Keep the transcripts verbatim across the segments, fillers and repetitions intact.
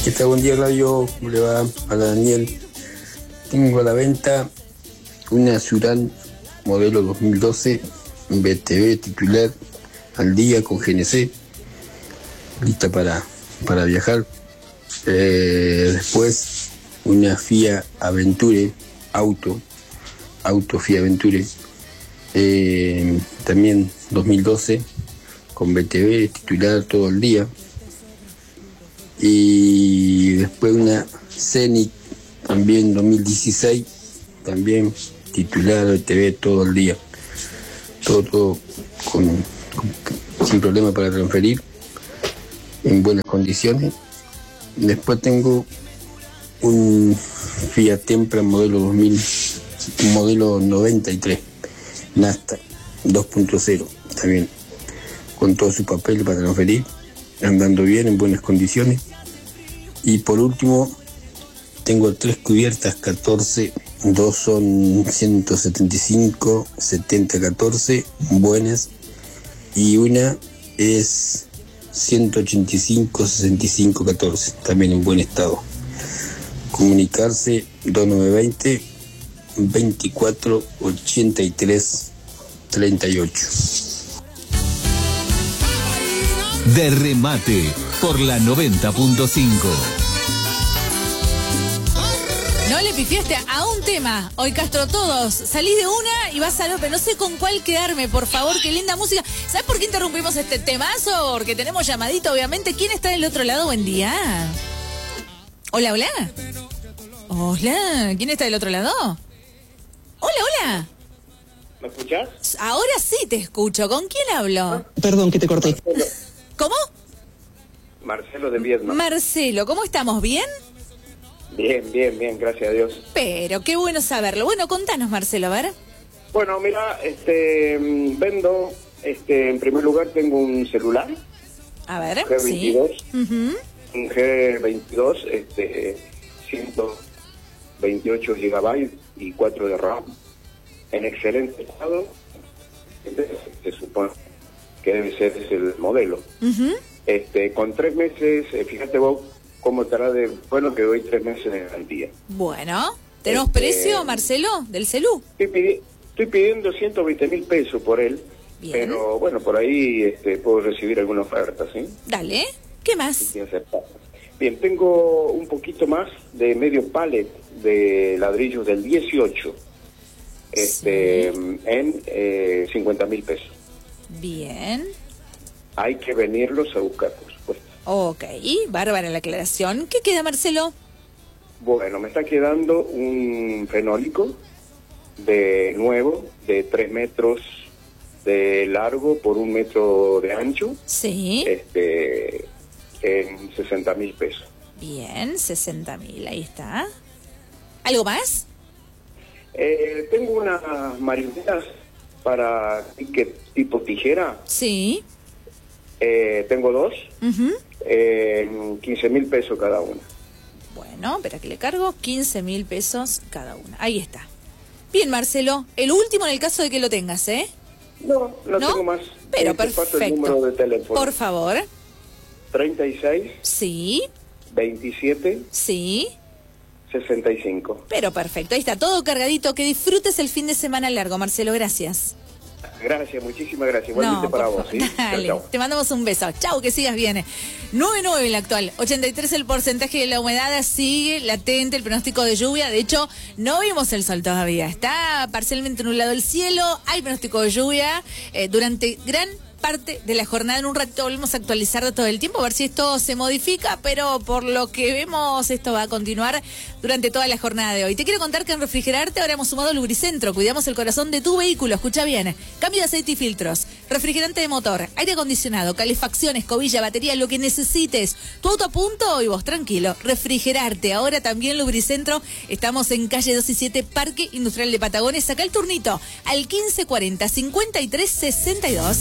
¿Qué tal? Buen día, Radio. ¿Cómo le va? A la Daniel. Tengo a la venta una Surán modelo dos mil doce, B T V titular, al día con G N C, lista para, para viajar. Eh, después una Fiat Aventure, auto, auto Fiat Aventure, eh, también dos mil doce, con B T V titular todo el día. Y después una Zenith, también dos mil dieciséis, también titular B T V todo el día. Todo, todo con, con, sin problema para transferir, en buenas condiciones. Después tengo un Fiat Tempra modelo dos mil, modelo noventa y tres, Nasta dos punto cero, también con todo su papel para transferir, andando bien, en buenas condiciones. Y por último tengo tres cubiertas catorce, dos son ciento setenta y cinco, setenta catorce, buenas, y una es ciento ochenta y cinco, sesenta y cinco catorce, también en buen estado. Comunicarse dos nueve veinte, veinticuatro ochenta y tres treinta y ocho. De remate por la noventa punto cinco. No le pifiaste a un tema. Hoy, Castro, todos. Salí de una y vas al otro. No sé con cuál quedarme, por favor. Qué linda música. ¿Sabes por qué interrumpimos este temazo? Porque tenemos llamadito, obviamente. ¿Quién está del otro lado? Buen día. Hola, hola. Hola. ¿Quién está del otro lado? Hola, hola. ¿Me escuchás? Ahora sí te escucho. ¿Con quién hablo? Perdón que te corté. Marcelo, ¿Cómo? Marcelo de Vietnam. Marcelo, ¿cómo estamos? ¿Bien? Bien, bien, bien, gracias a Dios. Pero qué bueno saberlo. Bueno, contanos, Marcelo, a ver. Bueno, mira, este, vendo, este, en primer lugar tengo un celular. A ver, G veintidós. sí. Uh-huh. Un G veintidós, este, ciento veintiocho gigabytes y cuatro de RAM. En excelente estado. Se supone que debe ser ese el modelo. Uh-huh. Este, con tres meses, eh, fíjate vos cómo estará de, bueno, que doy tres meses de garantía. Bueno, ¿tenemos Este, precio, Marcelo, del celú? Estoy, pidi- estoy pidiendo ciento veinte mil pesos por él, Bien. pero bueno, por ahí este, puedo recibir alguna oferta, ¿sí? Dale, ¿qué más? Sí, aceptar. Bien, tengo un poquito más de medio pallet de ladrillos del dieciocho, este, Sí. en eh, cincuenta mil pesos. Bien. Hay que venirlos a buscar, por supuesto. Ok, bárbara la aclaración. ¿Qué queda, Marcelo? Bueno, me está quedando un fenólico de nuevo, de tres metros de largo por un metro de ancho, Sí. este, en sesenta mil pesos. Bien, sesenta mil, ahí está. ¿Algo más? Eh, tengo unas marionetas para ticket tipo tijera, Sí. eh, tengo dos, Ujú. en quince mil pesos cada una. Bueno, espera que le cargo, quince mil pesos cada una. Ahí está. Bien, Marcelo, el último en el caso de que lo tengas, ¿eh? No, no, ¿No? tengo más. Pero Eh, te paso el perfecto. número de teléfono. Por favor. treinta y seis, Sí, veintisiete, sí. sesenta y cinco. Pero perfecto, ahí está todo cargadito. Que disfrutes el fin de semana largo, Marcelo, gracias. Gracias, muchísimas gracias. Igualmente No, para por vos, favor. ¿sí? Chau, Dale, chau. te mandamos un beso. Chau, que sigas bien. nueve nueve en la actual, ochenta y tres el porcentaje de la humedad, sigue latente el pronóstico de lluvia. De hecho, no vimos el sol todavía. Está parcialmente nublado el cielo, hay pronóstico de lluvia eh, durante gran parte de la jornada. En un rato volvemos a actualizar todo el tiempo, a ver si esto se modifica, pero por lo que vemos esto va a continuar durante toda la jornada de hoy. Te quiero contar que en Refrigerarte ahora hemos sumado Lubricentro. Cuidamos el corazón de tu vehículo, escucha bien. Cambio de aceite y filtros, refrigerante de motor, aire acondicionado, calefacción, escobilla, batería, lo que necesites. Tu auto a punto y vos tranquilo. Refrigerarte, ahora también Lubricentro. Estamos en calle dos y siete, Parque Industrial de Patagones. Saca el turnito al quince cuarenta, cincuenta y tres sesenta y dos.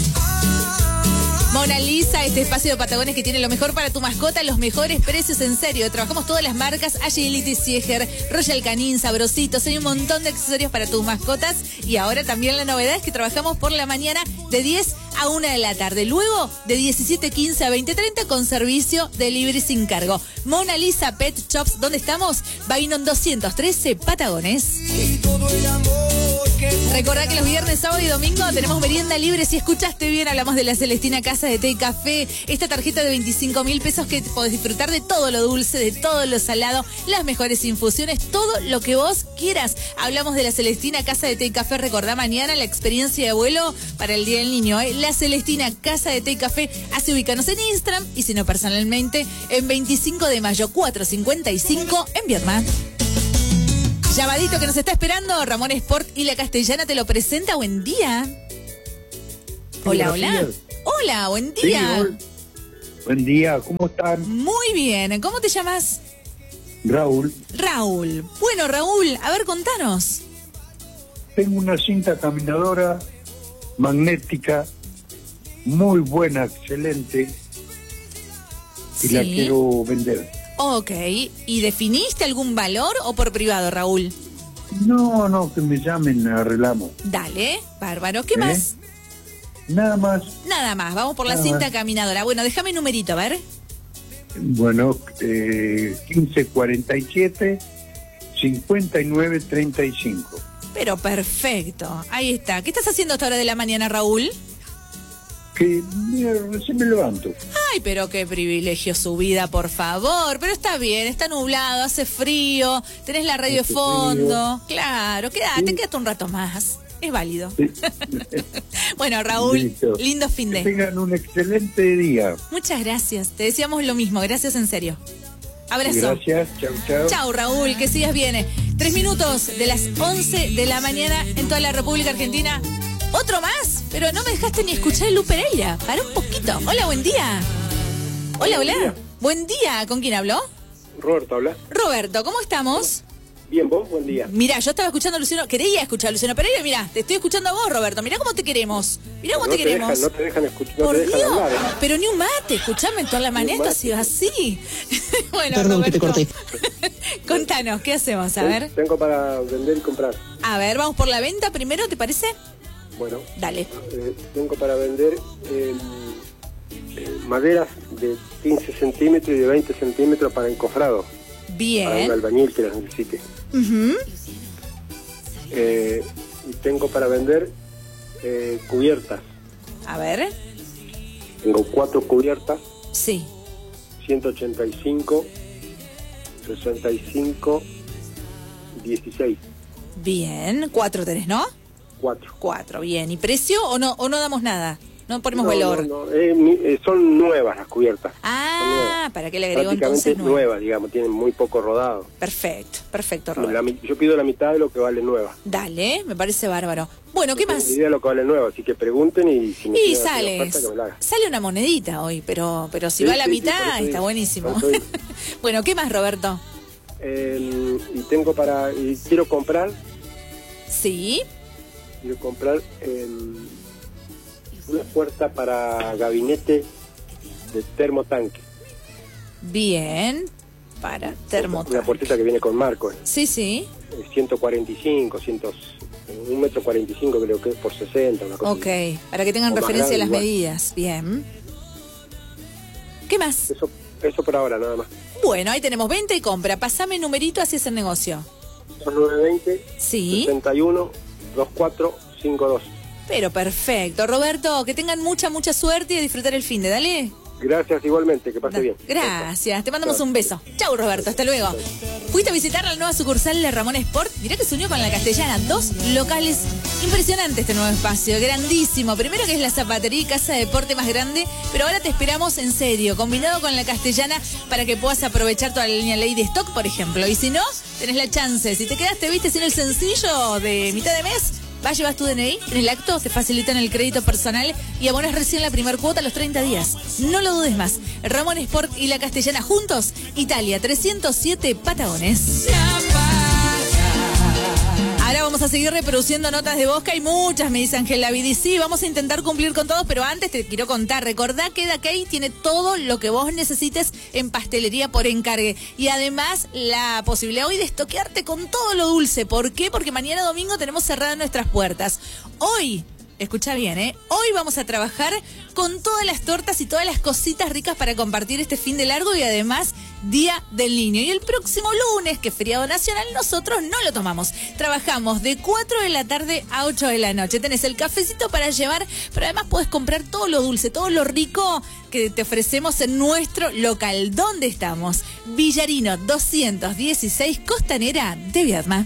Mona Lisa, este espacio de Patagones que tiene lo mejor para tu mascota, los mejores precios, en serio. Trabajamos todas las marcas, Agility, Sieger, Royal Canin, Sabrositos, hay un montón de accesorios para tus mascotas. Y ahora también la novedad es que trabajamos por la mañana de diez a una de la tarde. Luego, de diecisiete quince a veinte treinta, con servicio delivery sin cargo. Mona Lisa Pet Shops, ¿dónde estamos? Bainón doscientos trece, Patagones. Recordá que los viernes, sábado y domingo tenemos merienda libre. Si escuchaste bien, hablamos de la Celestina Casa de Té y Café. Esta tarjeta de veinticinco mil pesos que podés disfrutar de todo lo dulce, de todo lo salado, las mejores infusiones, todo lo que vos quieras. Hablamos de la Celestina Casa de Té y Café. Recordá mañana la experiencia de abuelo para el Día del Niño, ¿eh? La Celestina Casa de Té y Café. Así ubícanos en Instagram y si no personalmente en veinticinco de mayo cuatrocientos cincuenta y cinco en Vietnam. Llamadito que nos está esperando, Ramón Sport y La Castellana te lo presenta. Buen día. Hola, hola. Hola, buen día. Sí, buen día, ¿cómo están? Muy bien, ¿cómo te llamas? Raúl. Raúl. Bueno, Raúl, a ver, contanos. Tengo una cinta caminadora magnética, muy buena, excelente, y Sí. la quiero vender. Ok, ¿y definiste algún valor o por privado, Raúl? No, no, que me llamen, arreglamos. Dale, bárbaro. ¿Qué ¿Eh? más? Nada más. Nada más, vamos por la Nada cinta más. caminadora. Bueno, déjame numerito, a ver. Bueno, eh, quince cuarenta y siete, cincuenta y nueve treinta y cinco. Pero perfecto, ahí está. ¿Qué estás haciendo a esta hora de la mañana, Raúl? Que mira, recién me levanto. Ay, pero qué privilegio su vida, por favor. Pero está bien, está nublado, hace frío, tenés la radio de Hace fondo. Claro, quédate, Sí. quédate un rato más. Es válido. Sí. Bueno, Raúl, Listo. lindo fin Que de. tengan un excelente día. Muchas gracias. Te decíamos lo mismo. Gracias en serio. Abrazo. Gracias, chau, chau. Chau, Raúl, que sigas bien. Tres minutos de las once de la mañana en toda la República Argentina. ¿Otro más? Pero no me dejaste ni escuchar el Lu Pereira. Para un poquito. Hola, buen día. Hola, hola. día. Buen día. ¿Con quién habló? Roberto, habla. Roberto, ¿cómo estamos? Bien, vos, buen día. Mirá, yo estaba escuchando a Luciano, quería escuchar a Luciano Pereira, mirá, te estoy escuchando a vos, Roberto, mirá cómo te queremos, mirá cómo No te te queremos. dejan, no te dejan escuchar, no Por te dejan Dios, hablar, ¿eh? pero ni un mate, escuchame, toda la mañana esto ha sido así. Bueno, Perdón que te Roberto, contanos, ¿qué hacemos? A ver, Tengo para vender y comprar. a ver, vamos por la venta primero, ¿te parece? Bueno, Dale. eh, tengo para vender eh, eh, maderas de quince centímetros y de veinte centímetros para encofrado, para un Bien. albañil que las necesite. Ujú. Eh, y tengo para vender eh, cubiertas. A ver, Tengo cuatro cubiertas, sí. ciento ochenta y cinco, sesenta y cinco, dieciséis, Bien, cuatro tenés, ¿no? cuatro. Cuatro, bien. ¿Y precio o no o no damos nada? No ponemos No, valor. no, no, eh, mi- eh, son nuevas las cubiertas. Son Ah, nuevas. para que le agregó Prácticamente entonces nueve. nuevas, digamos, tienen muy poco rodado. Perfecto, perfecto, Roberto. La mi- yo pido la mitad de lo que vale nueva. Dale, me parece bárbaro. Bueno, ¿qué No tengo más? ni idea de lo que vale nueva, así que pregunten y si me Y quieren hacer sale, oferta, que me la hagan. sale una monedita hoy, pero pero si Sí, va a la sí, sí, mitad por eso está digo, buenísimo. por eso digo. Bueno, ¿qué más, Roberto? Eh, y tengo para, y quiero comprar, Sí, quiero comprar eh, una puerta para gabinete de termotanque. bien. Para Una termotanque. puertita que viene con marco, eh, Sí, sí. ciento cuarenta y cinco, cien, un metro cuarenta y cinco creo que es por sesenta, una cosa Ok, así. para que tengan O más referencia a las grande, igual. medidas. Bien. ¿Qué más? Eso, eso por ahora, nada más. Bueno, ahí tenemos venta y compra. Pasame numerito, así es el negocio. dos nueve veinte, Sí, sesenta y uno, veinticuatro cincuenta y dos. pero perfecto. Roberto, que tengan mucha, mucha suerte y a disfrutar el fin de, dale. Gracias igualmente, que pase bien. Gracias, te mandamos Chao. un beso. Chau, Roberto, hasta luego. Fuiste a visitar la nueva sucursal de Ramón Sport. Mirá que se unió con la Castellana. Dos locales. Impresionante este nuevo espacio, grandísimo. Primero que es la zapatería y casa de deporte más grande, pero ahora te esperamos en serio, combinado con la Castellana para que puedas aprovechar toda la línea Lady Stock, por ejemplo. Y si no, tenés la chance. Si te quedaste, viste, sin el sencillo de mitad de mes, vas, llevas tu D N I, en el acto te facilitan el crédito personal y abonas recién la primer cuota a los treinta días. No lo dudes más. Ramón Sport y la Castellana juntos, Italia trescientos siete, Patagones. Ahora vamos a seguir reproduciendo notas de voz, que hay muchas, me dice Ángel David. Y sí, vamos a intentar cumplir con todos, pero antes te quiero contar. Recordá que Dakey tiene todo lo que vos necesites en pastelería por encargue. Y además la posibilidad hoy de estoquearte con todo lo dulce. ¿Por qué? Porque mañana domingo tenemos cerradas nuestras puertas. Hoy escucha bien, ¿eh? Hoy vamos a trabajar con todas las tortas y todas las cositas ricas para compartir este fin de largo y además Día del Niño. Y el próximo lunes, que es feriado nacional, nosotros no lo tomamos. Trabajamos de cuatro de la tarde a ocho de la noche. Tenés el cafecito para llevar, pero además podés comprar todo lo dulce, todo lo rico que te ofrecemos en nuestro local. ¿Dónde estamos? Villarino doscientos dieciséis, Costanera de Viedma.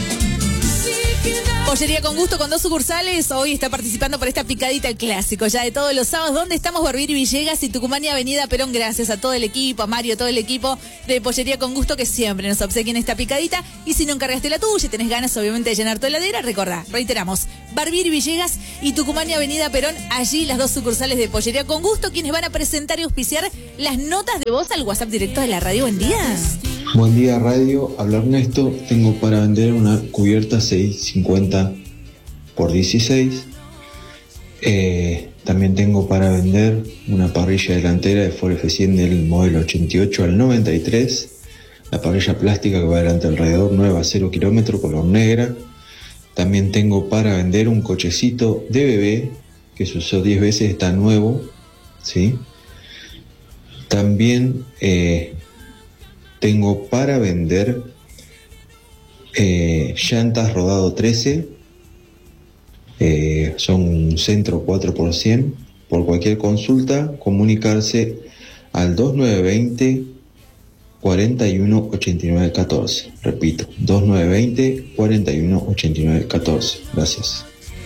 Pollería con Gusto con dos sucursales. Hoy está participando por esta picadita el clásico ya de todos los sábados. ¿Dónde estamos? Barbieri Villegas y Tucumán y Avenida Perón. Gracias a todo el equipo, a Mario, a todo el equipo de Pollería con Gusto que siempre nos obsequian esta picadita. Y si no encargaste la tuya y tenés ganas obviamente de llenar tu heladera, recordá, reiteramos, Barbieri Villegas y Tucumán y Avenida Perón. Allí las dos sucursales de Pollería con Gusto, quienes van a presentar y auspiciar las notas de voz al WhatsApp directo de la radio. Buen día. Buen día, radio. Habla Ernesto. Tengo para vender una cubierta seiscientos cincuenta por dieciséis. Eh, también tengo para vender una parrilla delantera de Ford F cien del modelo ochenta y ocho al noventa y tres. La parrilla plástica que va adelante alrededor, nueva, cero kilómetros, color negra. También tengo para vender un cochecito de bebé que se usó diez veces, está nuevo, ¿sí? También eh, tengo para vender eh, llantas rodado trece, eh, son un centro cuatro por cien. Por cualquier consulta, comunicarse al dos nueve dos cero, cuarenta y uno ochenta y nueve catorce. Repito, dos nueve dos cero, cuarenta y uno ochenta y nueve catorce. Gracias.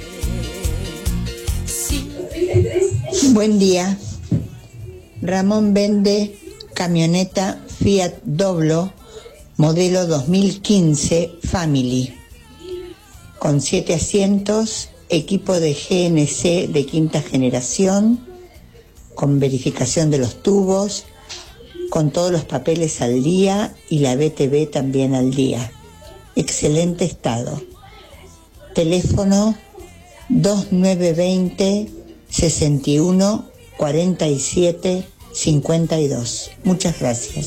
Buen día. Ramón vende camioneta Fiat Doblo, modelo dos mil quince Family, con siete asientos, equipo de G N C de quinta generación, con verificación de los tubos, con todos los papeles al día y la B T V también al día. Excelente estado. Teléfono dos nueve dos cero, sesenta y uno, cuarenta y siete, cincuenta y dos. Muchas gracias.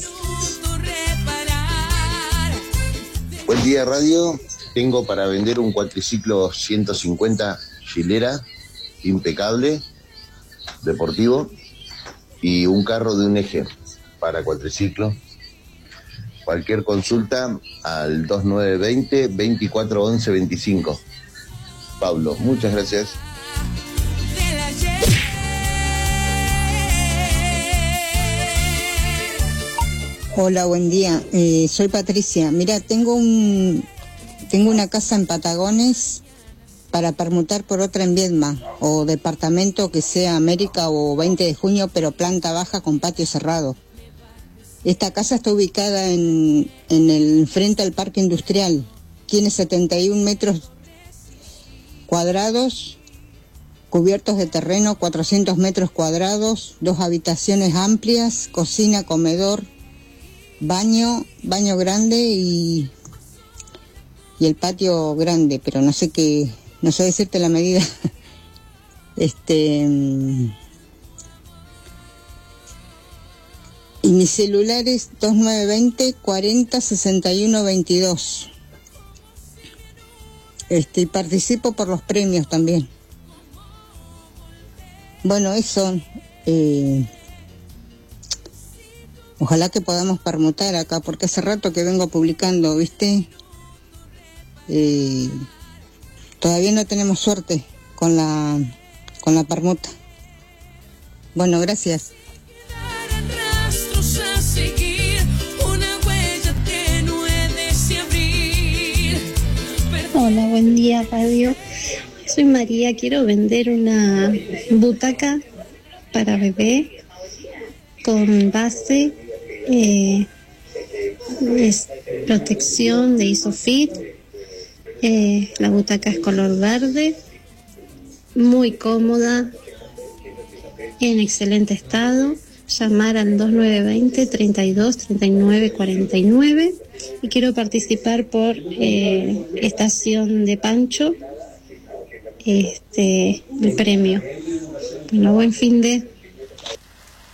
Buen día, radio. Tengo para vender un cuatriciclo ciento cincuenta Gilera, impecable, deportivo, y un carro de un eje para cuatriciclo. Cualquier consulta al dos nueve dos cero, veinticuatro once veinticinco. Pablo, muchas gracias. Hola, buen día. Eh, soy Patricia. Mira, tengo un tengo una casa en Patagones para permutar por otra en Viedma, o departamento que sea América o veinte de junio, pero planta baja con patio cerrado. Esta casa está ubicada en, en el frente al parque industrial. Tiene setenta y un metros cuadrados, cubiertos de terreno, cuatrocientos metros cuadrados, dos habitaciones amplias, cocina, comedor, baño, baño grande y, y el patio grande, pero no sé qué, no sé decirte la medida. Este y mi celular es dos nueve dos cero, cuarenta, sesenta y uno veintidós. Este, y participo por los premios también. Bueno, eso. Eh, Ojalá que podamos permutar acá, porque hace rato que vengo publicando, ¿viste? Eh, todavía no tenemos suerte con la, con la permuta. Bueno, gracias. Hola, buen día, radio. Soy María, quiero vender una butaca para bebé con base, eh, es protección de Isofit, eh, la butaca es color verde, muy cómoda, en excelente estado. Llamar al dos nueve dos cero, treinta y dos, treinta y nueve, cuarenta y nueve y quiero participar por eh, estación de Pancho, este, el premio. Bueno, buen fin de...